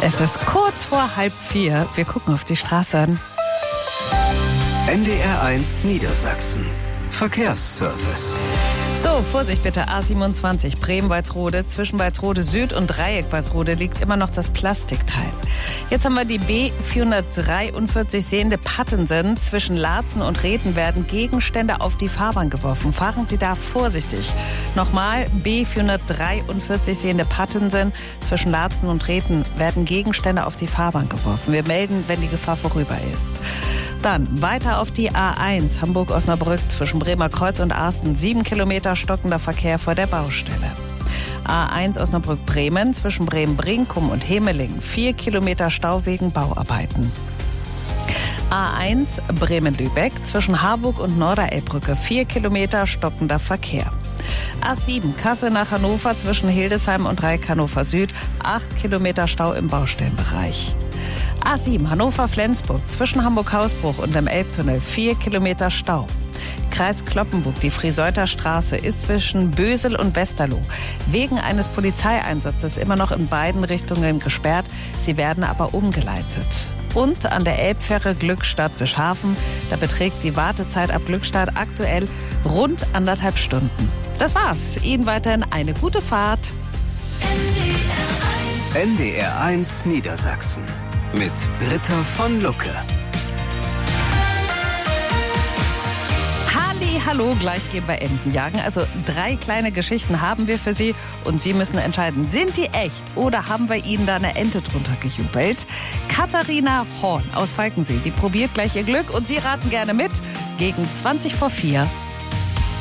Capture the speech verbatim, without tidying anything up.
Es ist kurz vor halb vier. Wir gucken auf die Straße an. N D R eins Niedersachsen. Verkehrsservice. So, Vorsicht bitte, A siebenundzwanzig, Bremen-Walsrode, zwischen Walsrode Süd und Dreieck-Walsrode liegt immer noch das Plastikteil. Jetzt haben wir die B vierhundertdreiundvierzig sehende Pattensen. Zwischen Laatzen und Reden werden Gegenstände auf die Fahrbahn geworfen. Fahren Sie da vorsichtig. Nochmal, B vierhundertdreiundvierzig sehende Pattensen. Zwischen Laatzen und Reden werden Gegenstände auf die Fahrbahn geworfen. Wir melden, wenn die Gefahr vorüber ist. Dann weiter auf die A eins, Hamburg-Osnabrück, zwischen Bremer Kreuz und Arsten. Sieben Kilometer stockender Verkehr vor der Baustelle. A eins Osnabrück-Bremen, zwischen Bremen-Brinkum und Hemeling. Vier Kilometer Stau wegen Bauarbeiten. A eins Bremen-Lübeck, zwischen Harburg und Norderelbbrücke. Vier Kilometer stockender Verkehr. A sieben Kassel nach Hannover, zwischen Hildesheim und Dreieck Hannover Süd. Acht Kilometer Stau im Baustellenbereich. A sieben Hannover-Flensburg, zwischen Hamburg-Hausbruch und dem Elbtunnel. Vier Kilometer Stau. Kreis Cloppenburg, die Friseuther Straße ist zwischen Bösel und Westerlo wegen eines Polizeieinsatzes immer noch in beiden Richtungen gesperrt. Sie werden aber umgeleitet. Und an der Elbfähre Glückstadt-Wischhafen, da beträgt die Wartezeit ab Glückstadt aktuell rund anderthalb Stunden. Das war's. Ihnen weiterhin eine gute Fahrt. N D R eins Niedersachsen mit Britta von Lucke. Halli, hallo, gleich gehen wir Enten jagen. Also drei kleine Geschichten haben wir für Sie und Sie müssen entscheiden, sind die echt oder haben wir Ihnen da eine Ente drunter gejubelt? Katharina Horn aus Falkensee, die probiert gleich ihr Glück und Sie raten gerne mit gegen zwanzig vor vier.